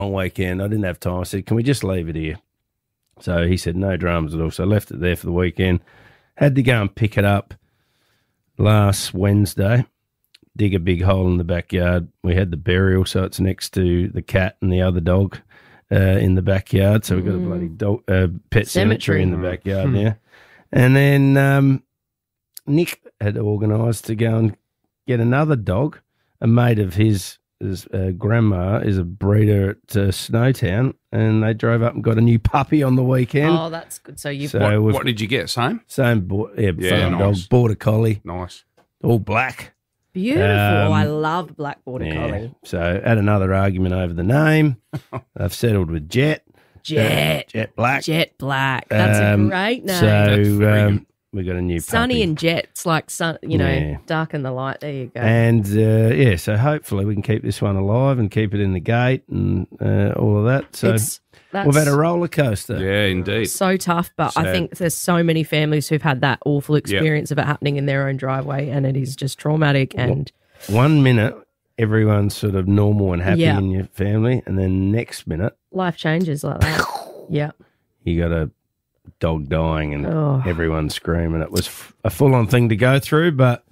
on weekend. I didn't have time. I said, can we just leave it here? So he said, no dramas at all. So I left it there for the weekend. Had to go and pick it up last Wednesday, dig a big hole in the backyard. We had the burial, so it's next to the cat and the other dog in the backyard. So we've got a bloody dog, pet cemetery in the backyard now. And then Nick had organised to go and get another dog. A mate of his grandma is a breeder at Snowtown, and they drove up and got a new puppy on the weekend. Oh, that's good. So What did you get? Same same nice. dog, border collie, nice. all black. beautiful. I love black border collie. So had another argument over the name. I've settled with Jet. Jet Black. Jet Black. That's a great name. So we got a new Sunny puppy. and Jet's like sun, dark and the light. There you go. And so hopefully we can keep this one alive and keep it in the gate and all of that. So we've had a roller coaster. Yeah, indeed. So tough, but I think there's so many families who've had that awful experience of it happening in their own driveway, and it is just traumatic. And 1 minute everyone's sort of normal and happy in your family, and then next minute life changes like that. Yeah, you got a dog dying and everyone's screaming. It was a full-on thing to go through, but